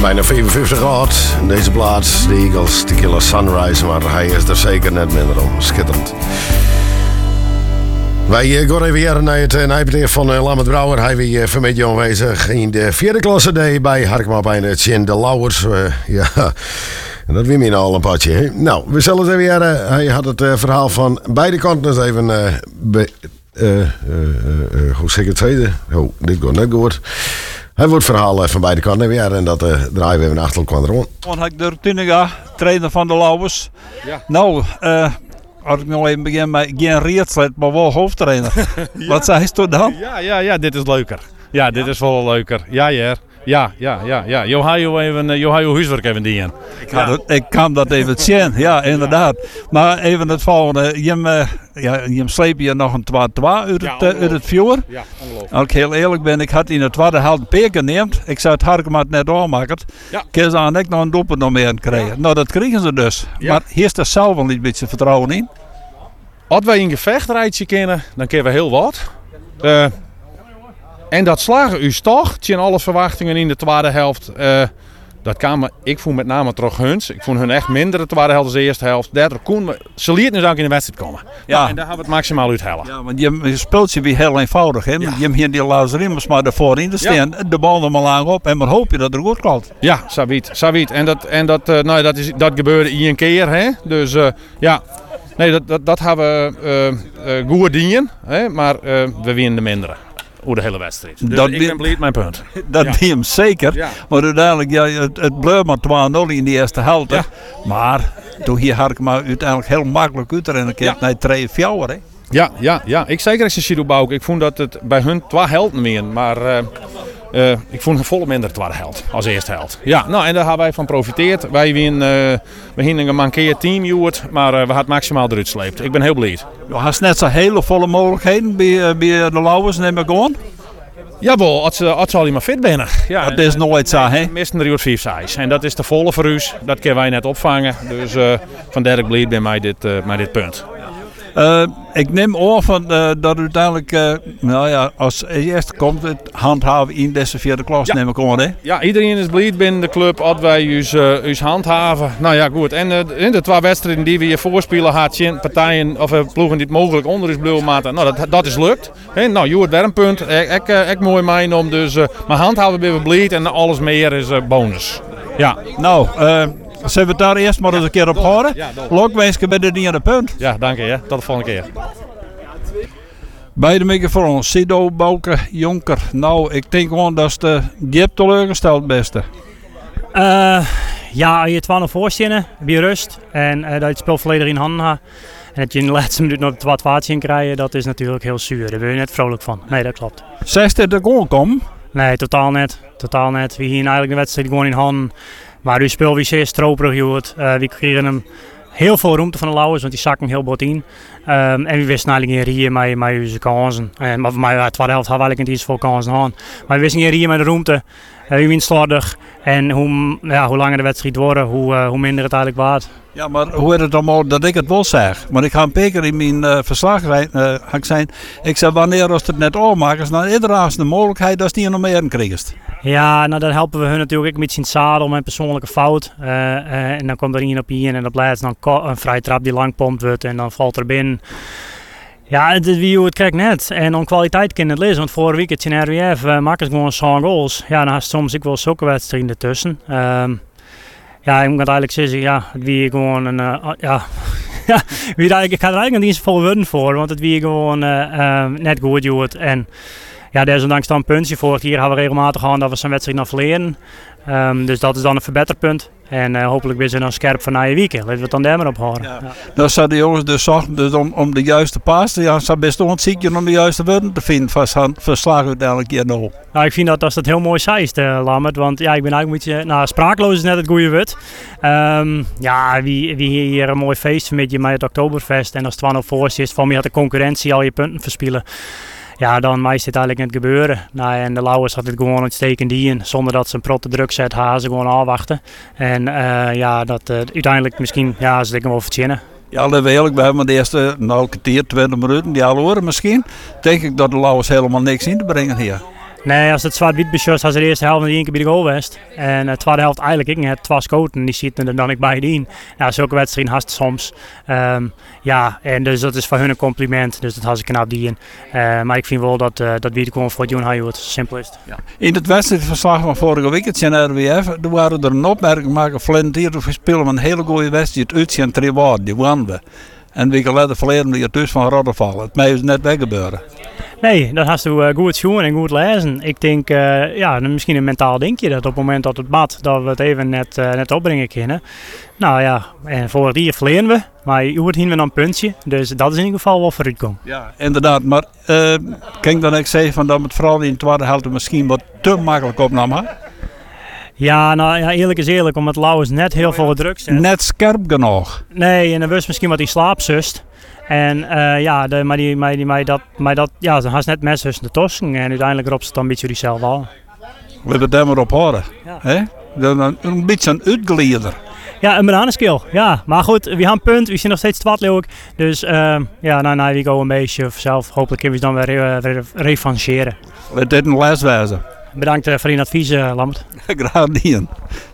Bijna 55 graden. Deze plaats, de Eagles, Tequila Sunrise, maar hij is er zeker net minder om. Schitterend. Wij gaan even hier naar het nijpeteer van Lammert Brouwer. Hij weer vanmiddag aanwezig in de 4e klasse D bij Harkema bij het in de Lauwers. Ja, dat weer meer al een padje. Hè? Nou, we zullen het even hier. Hij had het verhaal van beide kanten dus even... hoe zeg ik het tweede? Oh, dit gaat net goed. Hij wordt het verhaal van beide kanten weer en dat draaien we even achter elkaar rond. Dan ik de Tuninga, trainer van de Lauwers. Ja. Nou, als ik nog even begin met geen rietslet, maar wel hoofdtrainer. Ja. Wat zei je dan? Ja, dit is leuker. Ja, dit is wel leuker. Ja. Je huiswerk even die in. Ik kan dat even zien, ja, inderdaad. Maar even het volgende. Je sleep je nog een 2-2 uit het vuur. Ja, ongelooflijk. Als ik heel eerlijk ben, ik had in de tweede helft een peer genoemd. Ik zei het Harkema net aanmaken. Ja. Kun je dan nog een doelpunt nog meer krijgen. Ja. Nou, dat kregen ze dus. Ja. Maar hier is er zelf wel niet een beetje vertrouwen in. Als wij in gevechtrijtje kennen, dan kunnen we heel wat. En dat slagen u toch, tegen alle verwachtingen in de tweede helft. Ik vond met name toch Huns. Ik vond hun echt minder de tweede helft dan de eerste helft. Ze lieten dus ook in de wedstrijd komen. Ja. Nou, en daar gaan we het maximaal uithalen. Ja, want je speelt je weer heel eenvoudig. Hè? Ja. Je hebt hier die Lazarimmers maar ervoor in te staan. Ja. De bal er maar lang op en maar hoop je dat er goed komt. Ja, Sabiet. En dat gebeurde één keer. Hè? Dus ja. Nee, dat hebben we goed dienen. Hè? Maar we winnen de mindere. Hoe de hele wedstrijd. Dus ik ben blij mijn punt. Dat ben je hem zeker. Ja. Maar uiteindelijk, het bleef maar 2-0 in de eerste helft. Ja. Maar toen hier Harkema uiteindelijk heel makkelijk uit en keer naar 3-4. Ja. Ik zeker als je ziet op Bouwk. Ik vond dat het bij hun 2 helden meer. Maar ik vond het volle minder tweede helft als eerste helft. Ja, nou en daar hebben wij van profiteerd. Wij hebben een gemankeerd team, Joert, maar we hadden maximaal eruit sleept. Ik ben heel blij. Je had net zo hele volle mogelijkheden bij de Lauwers, neem ik gewoon. Jawel, als ze al maar fit binnen. Ja, dat is nooit zo, hè? Misten er 5, 6. En dat is de volle voor u. Dat kunnen wij net opvangen. Dus vandaar ik blij ben met dit punt. Ik neem aan dat uiteindelijk, als eerste komt het handhaven in deze 4e klas, neem ik aan, hè? Ja, iedereen is blij binnen de club als wij ons handhaven. Nou ja, goed. En in de 2 wedstrijden die we hier voorspelen, had je partijen of ploegen die het mogelijk onder is blijven maken. Nou, dat is lukt. He, nou, je wordt weer een punt. Ik mooi mijn om. Dus, maar handhaven ben we blij en alles meer is bonus. Ja. Nou, zullen we het daar eerst maar eens een keer op houden? Ja, Lokweeske bij de derde punt. Ja, dank je. Tot de volgende keer. Bij de microfoon, Sido, Bouke, Jonker. Nou, ik denk gewoon dat je hebt teleurgesteld beste. Ja, je 12 voorstellen, bij rust. En dat je het spel volledig in handen hebt. En dat je in de laatste minuut nog het waardje in krijgt, dat is natuurlijk heel zuur. Daar ben je net vrolijk van. Nee, dat klopt. Zegt het er gewoon komen? Nee, totaal net. We hier eigenlijk de wedstrijd gewoon in handen. Maar u speelt weer zeer stroperig, Joert. We kregen hem heel veel ruimte van de Lauwers, want die zakken heel bot in. En we wisten eigenlijk hier met onze kansen. Maar voor mij, de tweede helft hadden we eigenlijk niet iets voor kansen aan. Maar we wisten hier met de ruimte. We winnen slordig. En hoe langer de wedstrijd wordt, hoe minder het eigenlijk waard. Ja, maar hoe is het allemaal dat ik het wel zeg? Maar ik ga een paar keer in mijn verslag zijn. Ik zei, wanneer als het net aanmaken, dan is er de mogelijkheid dat die er nog meer krijgt. Ja, nou dan helpen we hun natuurlijk een beetje in het zadel met een persoonlijke fout. En dan komt er iemand op in en dat blijft dan een vrije trap die lang pompt wordt en dan valt er binnen. Ja, het krijgt net. En om kwaliteit kunnen het lezen. Want vorige week het in RWF maken ze gewoon 7 goals. Ja, dan had soms ik wel zulke wedstrijden ertussen. Ja, ik moet eigenlijk zeggen, het wie gewoon een ik ga er eigenlijk niet zoveel winnen voor, want het wie gewoon net goed doet. En ja, desondanks dan een puntje. Vorig jaar hebben we regelmatig aan dat we zijn wedstrijd nog verleden. Dus dat is dan een verbeterpunt. En hopelijk weer ze dan scherp van na je week. Laten we het dan daar maar op houden. Ja. Dan zouden de jongens dus zochten dus om de juiste paas. Ja, ze best onziek om de juiste woorden te vinden. Verslagen uiteindelijk hier nog. Nou, ik vind dat heel mooi zeist, Lammert. Want ja, ik ben eigenlijk een beetje... spraakloos is net het goede woord. Wie hier een mooi feest met het Oktoberfest. En als het 12 voor is, van mij had de concurrentie al je punten verspillen. Ja, dan mag dit eigenlijk niet gebeuren. Nou, en de Lauwers had het gewoon uitstekend in. Zonder dat ze een protte druk zet, gaan ze gewoon afwachten. En dat uiteindelijk misschien, ze denken wel verzinnen. Ja, laten we eerlijk bij hebben, de eerste kwartier, 20 minuten, die al horen misschien. Denk ik dat de Lauwers helemaal niks in te brengen hier. Nee, als het zwart-wit beschut, was de eerste helft niet één keer bij de goal geweest. En de tweede helft eigenlijk ik net 2 schoten, die zitten er dan ik bij in. Ja, zulke wedstrijden haast soms. Ja, en dus dat is voor hun een compliment, dus dat had ze knap die in. Maar ik vind wel dat we er gewoon voor het doen hebben, simpel is het. Ja. In het wedstrijdverslag van vorige week, het zijn RWF, er waren er een opmerking maken. Flint we spelen een hele goede wedstrijd uit zijn Trewaard, die wonnen we. En weken later verleden we dus van Rodden vallen. Het mij is net weggebeuren. Nee, dat hast u goed zien en goed lezen. Ik denk, ja, misschien een mentaal dingetje dat op het moment dat het bad, dat we het even net opbrengen kunnen. Nou ja, en vorig jaar verleden we, maar je hoort hier weer een puntje. Dus dat is in ieder geval wel vooruitkomen. Ja, inderdaad. Maar kan ik dan ook zeggen van dat het vooral in de tweede helft misschien wat te makkelijk opnam? Ja, nou ja, eerlijk is eerlijk, omdat Lauwers net heel veel druk zet. Net scherp genoeg. Nee, en dan wist misschien wat die slaapzust. En ja, maar dat, ja, dan had ze net mes tussen de tossen en uiteindelijk roept ze het dan een beetje diezelfde al. We hebben het daar maar op horen. Ja. Hè? Dan een beetje een uitglieder. Ja, een bananenskill. Ja, maar goed, we hebben een punt. We zijn nog steeds twatleeuwig. Dus ja, nou, we gaan een beetje zelf. Hopelijk kunnen we dan weer revancheren. Let dit een les wijzen. Bedankt voor je advies, Lambert. Graag gedaan.